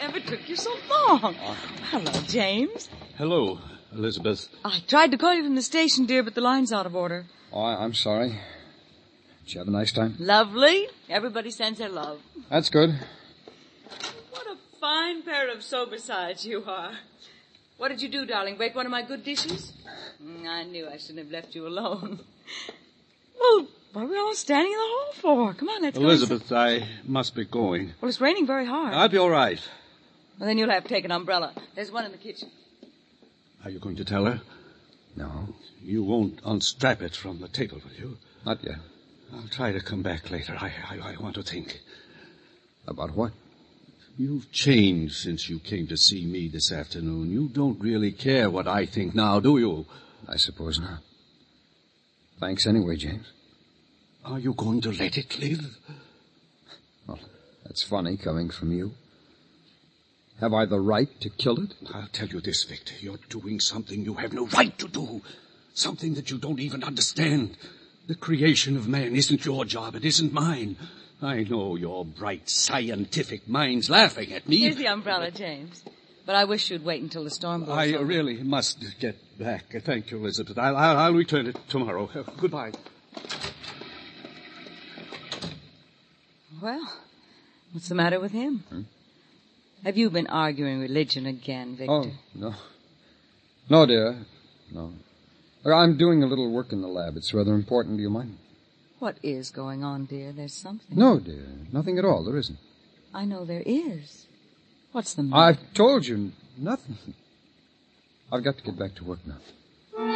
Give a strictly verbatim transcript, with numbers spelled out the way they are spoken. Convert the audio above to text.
never took you so long. Uh, Hello, James. Hello, Elizabeth. I tried to call you from the station, dear, but the line's out of order. Oh, I'm sorry. Did you have a nice time? Lovely. Everybody sends their love. That's good. What a fine pair of sober-sides you are. What did you do, darling? Break one of my good dishes? Mm, I knew I shouldn't have left you alone. Well, what are we all standing in the hall for? Come on, let's Elizabeth, go. Elizabeth, I must be going. Well, it's raining very hard. I'll be all right. Well, then you'll have to take an umbrella. There's one in the kitchen. Are you going to tell her? No. You won't unstrap it from the table, will you? Not yet. I'll try to come back later. I, I, I want to think. About what? You've changed since you came to see me this afternoon. You don't really care what I think now, do you? I suppose not. Thanks anyway, James. Are you going to let it live? Well, that's funny coming from you. Have I the right to kill it? I'll tell you this, Victor. You're doing something you have no right to do. Something that you don't even understand. The creation of man isn't your job. It isn't mine. I know your bright scientific mind's laughing at me. Here's the umbrella, James. But I wish you'd wait until the storm blows I over. really must get back. Thank you, Elizabeth. I'll, I'll, I'll return it tomorrow. Uh, goodbye. Well, what's the matter with him? Hmm? Have you been arguing religion again, Victor? Oh, no. No, dear. No. I'm doing a little work in the lab. It's rather important. Do you mind? What is going on, dear? There's something. No, dear. Nothing at all. There isn't. I know there is. What's the matter? I've told you nothing. I've got to get back to work now.